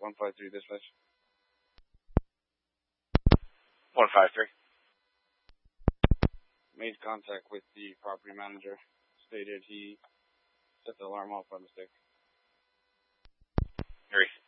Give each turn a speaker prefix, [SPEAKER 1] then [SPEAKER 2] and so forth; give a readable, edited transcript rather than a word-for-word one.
[SPEAKER 1] 153 dispatch.
[SPEAKER 2] 153.
[SPEAKER 1] Made contact with the property manager. Stated he set the alarm off by mistake.
[SPEAKER 2] Harry.